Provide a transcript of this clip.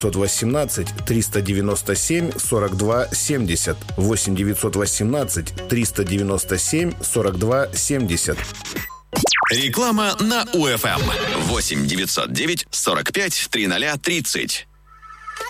918 397 42 70. 8 918 397 42 70. Реклама на УФМ. 8 909 45 00 30.